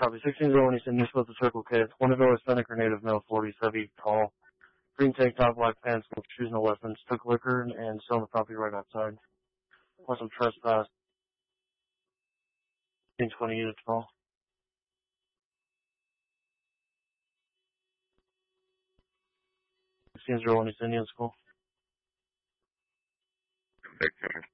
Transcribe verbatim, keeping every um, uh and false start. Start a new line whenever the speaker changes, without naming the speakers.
Copy. sixteen zero one, he's in East with the Circle K. One of those Hispanic or native male, forty, heavy, tall. Green tank top, black pants, no shoes, no weapons. Took liquor and still on the property right outside. Want some trespass. fifteen twenty units tall. sixteen zero one, he's Indian School.
Victor.